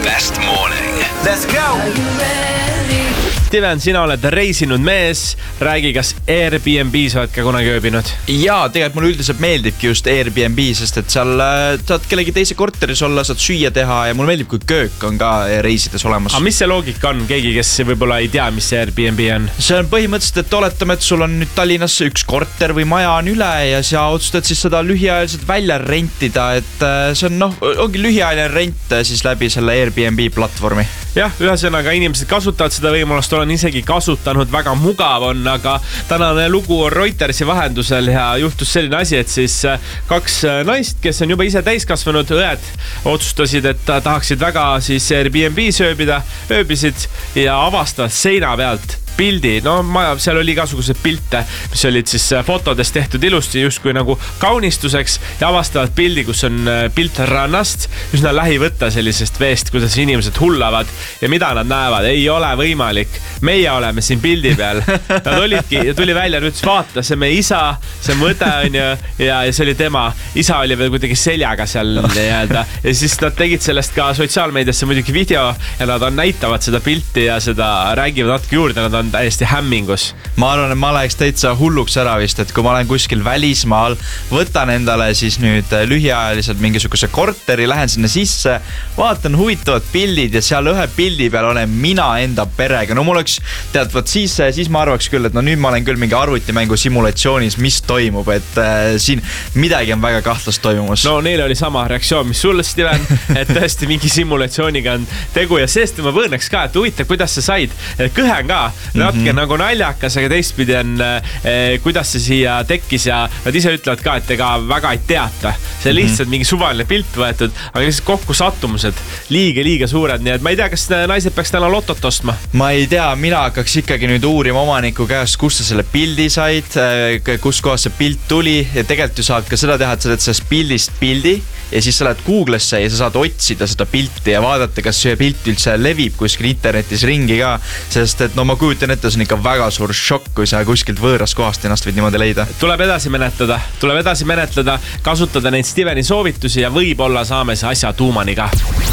best morning. Let's go! Steven, sina oled reisinud mees. Räägi, kas Airbnb-s oled ka kunagi ööbinud? Jaa, tegelikult mulle üldiselt meeldibki just Airbnb, sest et seal saad kellegi teise korteris olla, saad süüa teha ja mulle meeldib, kui köök on ka reisides olemas. Aga mis see loogika on? Keegi, kes võib-olla ei tea, mis see Airbnb on? See on põhimõtteliselt, et oletame, et sul on nüüd Tallinnas üks korter või maja on üle ja sa otsustad siis seda lühiajaliselt välja rentida, et see on ongi lühiajaline rent siis läbi selle Airbnb platvormi. Jah, ühesõnaga inimesed kasutavad seda võimalust, olen isegi kasutanud, väga mugav on, aga tänane lugu on Reutersi vahendusel ja juhtus selline asi, et siis kaks naist, kes on juba ise täiskasvanud õed, otsustasid, et tahaksid väga siis Airbnb-s ööbisid ja avastavad seina pealt pildi, seal oli igasugused pilte, mis olid siis fotodest tehtud ilusti justkui nagu kaunistuseks ja avastavad pildi, kus on pilt rannast, üsna lähi võtta sellisest veest, kuidas inimesed hullavad ja mida nad näevad, ei ole võimalik. Meie oleme siin pildi peal. Nad olidki, tuli välja, nüüd vaata, see meie isa, see mõte on ja see oli tema. Isa oli veel kuidagi seljaga seal ja siis nad tegid sellest ka sotsiaalmeediasse muidugi video ja nad näitavad seda pilti ja seda räägivad natuke juurde, nad on täiesti hämmingus. Ma arvan, et ma läheks täitsa hulluks ära vist, et kui ma olen kuskil välismaal, võtan endale siis nüüd lühiajaliselt mingisuguse korteri, lähen sinna sisse, vaatan huvitavad pildid ja seal ühe pildi peal olen mina enda perega. No mul oleks, siis ma arvaks küll, et nüüd ma olen küll mingi arvutimängu simulatsioonis, mis toimub, et siin midagi on väga kahtlast toimumas. No neil oli sama reaktsioon, mis sulle, Steven, et tõesti mingi simulatsiooniga on tegu ja seest ma võõrneks ka, et huvitav, kuidas sa said, kõhe on ka natuke nagu naljakas, aga teistpidi on, kuidas see siia tekkis ja nad ise ütlevad ka, et ega väga ei teata. See on lihtsalt mingi suvaline pilt võetud, aga lihtsalt kokku sattumused liiga suured, nii et ma ei tea, kas naised peaks täna lotot ostma. Ma ei tea, mina hakkaks ikkagi nüüd uurima omaniku käest, kust sa selle pildi said, kus kohas see pilt tuli ja tegelikult ju saad ka seda teha, et sa teed sellest pildist pildi ja siis sa lähed Google'sse ja sa saad otsida seda pilti ja vaadata, kas see pilt üldse levib kuskil internetis ringi ka, sest et ma kujutan ette, see on ikka väga suur šokk, kui sa kuskilt võõrast kohast ennast võid niimoodi leida. Tuleb edasi menetleda, kasutada neid Steveni soovitusi ja võib-olla saame see asja tuumani ka.